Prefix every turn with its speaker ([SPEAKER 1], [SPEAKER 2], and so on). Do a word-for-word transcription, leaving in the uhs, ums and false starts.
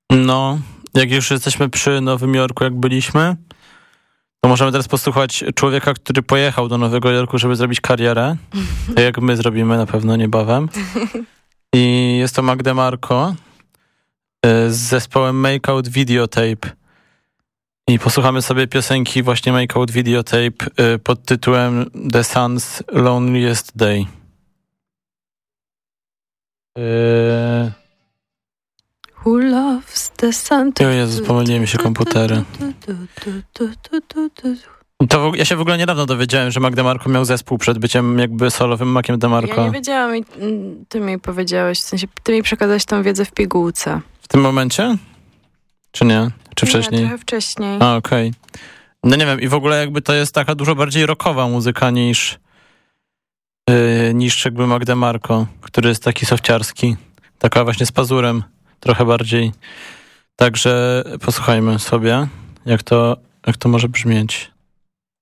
[SPEAKER 1] No, jak już jesteśmy przy Nowym Jorku, jak byliśmy, to możemy teraz posłuchać człowieka, który pojechał do Nowego Jorku, żeby zrobić karierę. Tak jak my zrobimy na pewno niebawem. I jest to Magda Marco z zespołem Make Out Videotape. I posłuchamy sobie piosenki właśnie Make Out Videotape pod tytułem The Sun's Loneliest Day. Yy...
[SPEAKER 2] Who loves the sun?
[SPEAKER 1] O Jezus, pomyliły mi się komputery. To ja się w ogóle niedawno dowiedziałem, że Mac DeMarco miał zespół przed byciem jakby solowym Maciem DeMarco.
[SPEAKER 2] Ja nie wiedziałam i ty mi powiedziałeś, w sensie ty mi przekazałeś tę wiedzę w pigułce.
[SPEAKER 1] W tym momencie? Czy nie? Czy wcześniej?
[SPEAKER 2] Nie, trochę wcześniej.
[SPEAKER 1] A, okej. Okay. No nie wiem, i w ogóle jakby to jest taka dużo bardziej rockowa muzyka niż yy, niż jakby Mac DeMarco, który jest taki sofciarski. Taka właśnie z pazurem trochę bardziej. Także posłuchajmy sobie, jak to, jak to może brzmieć.